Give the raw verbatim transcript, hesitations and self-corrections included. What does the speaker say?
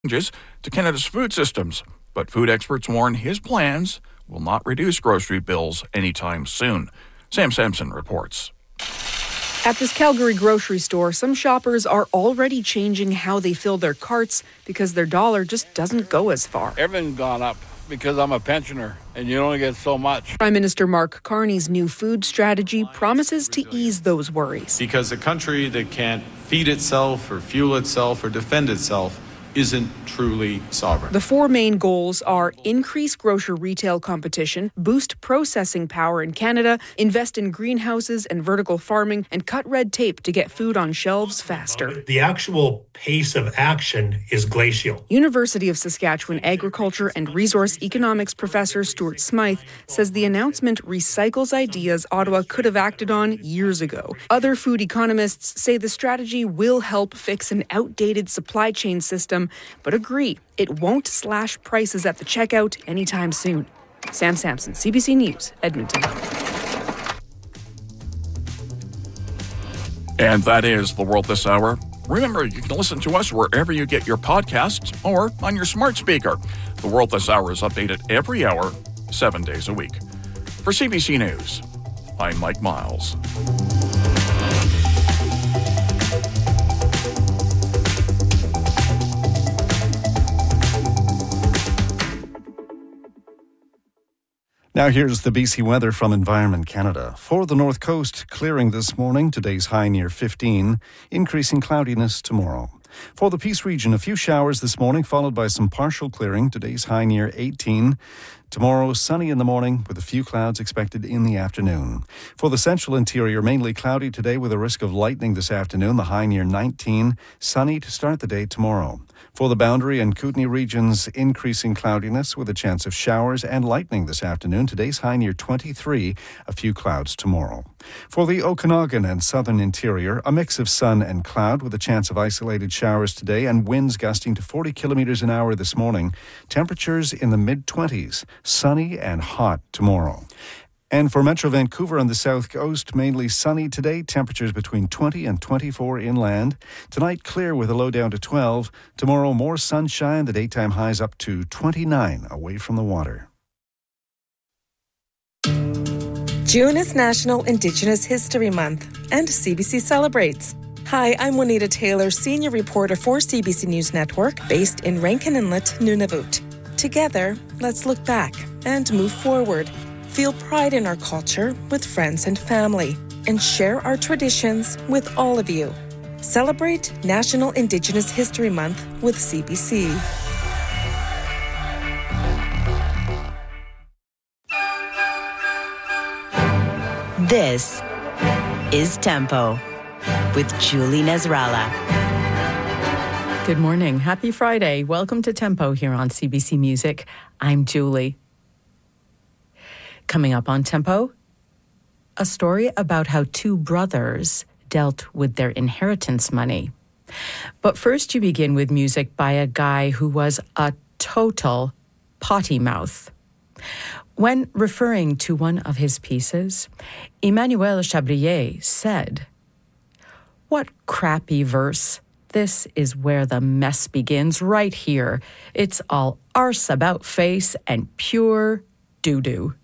changes to Canada's food systems, but food experts warn his plans will not reduce grocery bills anytime soon. Sam Sampson reports. At this Calgary grocery store, some shoppers are already changing how they fill their carts because their dollar just doesn't go as far. Everything's gone up because I'm a pensioner and you only get so much. Prime Minister Mark Carney's new food strategy promises to ease those worries. Because a country that can't feed itself or fuel itself or defend itself isn't truly sovereign. The four main goals are increase grocery retail competition, boost processing power in Canada, invest in greenhouses and vertical farming, and cut red tape to get food on shelves faster. The actual pace of action is glacial. University of Saskatchewan Agriculture and Resource Economics professor Stuart Smythe says the announcement recycles ideas Ottawa could have acted on years ago. Other food economists say the strategy will help fix an outdated supply chain system, but agree it won't slash prices at the checkout anytime soon. Sam Sampson, C B C News, Edmonton. And that is The World This Hour. Remember, you can listen to us wherever you get your podcasts or on your smart speaker. The World This Hour is updated every hour, seven days a week. For C B C News, I'm Mike Miles. Now here's the B C weather from Environment Canada. For the North Coast, clearing this morning, today's high near fifteen, increasing cloudiness tomorrow. For the Peace region, a few showers this morning, followed by some partial clearing, today's high near eighteen. Tomorrow, sunny in the morning with a few clouds expected in the afternoon. For the central interior, mainly cloudy today with a risk of lightning this afternoon, the high near nineteen. Sunny to start the day tomorrow. For the Boundary and Kootenay regions, increasing cloudiness with a chance of showers and lightning this afternoon. Today's high near twenty-three, a few clouds tomorrow. For the Okanagan and southern interior, a mix of sun and cloud with a chance of isolated showers today and winds gusting to forty kilometers an hour this morning. Temperatures in the mid-twenties, sunny and hot tomorrow. And for Metro Vancouver on the south coast, mainly sunny today, temperatures between twenty and twenty-four inland. Tonight, clear with a low down to twelve. Tomorrow, more sunshine, the daytime highs up to twenty-nine away from the water. June is National Indigenous History Month, and C B C celebrates. Hi, I'm Juanita Taylor, senior reporter for C B C News Network, based in Rankin Inlet, Nunavut. Together, let's look back and move forward. Feel pride in our culture with friends and family, and share our traditions with all of you. Celebrate National Indigenous History Month with C B C. This is Tempo with Julie Nasrallah. Good morning. Happy Friday. Welcome to Tempo here on C B C Music. I'm Julie. Coming up on Tempo, a story about how two brothers dealt with their inheritance money. But first, you begin with music by a guy who was a total potty mouth. When referring to one of his pieces, Emmanuel Chabrier said, "What crappy verse. This is where the mess begins, right here. It's all arse about face and pure doo-doo."